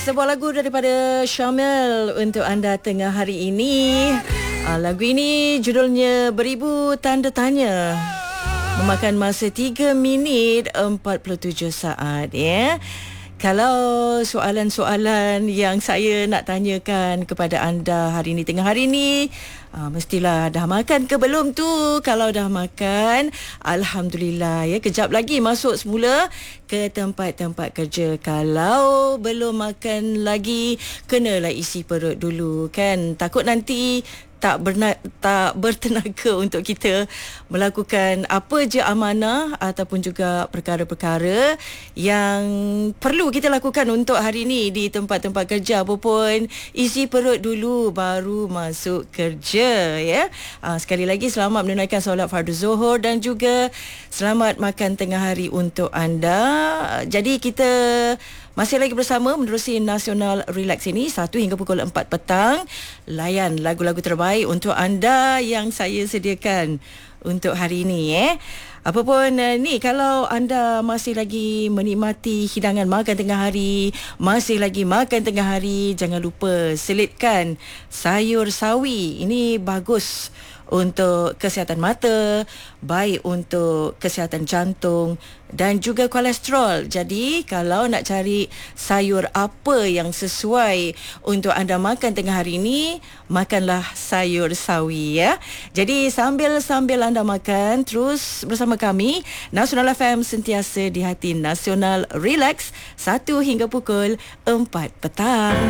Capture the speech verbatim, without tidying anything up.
Sebuah lagu daripada Syamel untuk anda tengah hari ini. uh, Lagu ini judulnya Beribu Tanda Tanya. Memakan masa tiga minit empat puluh tujuh saat ya. Kalau soalan-soalan yang saya nak tanyakan kepada anda hari ini, tengah hari ini, uh, mestilah dah makan ke belum tu? Kalau dah makan, Alhamdulillah ya. Kejap lagi masuk semula ke tempat-tempat kerja. Kalau belum makan lagi, kenalah isi perut dulu kan. Takut nanti tak berna, tak bertenaga untuk kita melakukan apa je amanah ataupun juga perkara-perkara yang perlu kita lakukan untuk hari ini di tempat-tempat kerja. Apapun, isi perut dulu baru masuk kerja ya. Aa, sekali lagi selamat menunaikan solat fardu zuhur dan juga selamat makan tengah hari untuk anda. Jadi kita masih lagi bersama menerusi Nasional Relax ini satu hingga pukul empat petang. Layan lagu-lagu terbaik untuk anda yang saya sediakan untuk hari ini eh. Apapun uh, ni, kalau anda masih lagi menikmati hidangan makan tengah hari, masih lagi makan tengah hari, jangan lupa selitkan sayur sawi. Ini bagus untuk kesihatan mata, baik untuk kesihatan jantung dan juga kolesterol. Jadi kalau nak cari sayur apa yang sesuai untuk anda makan tengah hari ini, makanlah sayur sawi ya. Jadi sambil-sambil anda makan, terus bersama kami Nasional F M, sentiasa di hati. Nasional Relax satu hingga pukul empat petang.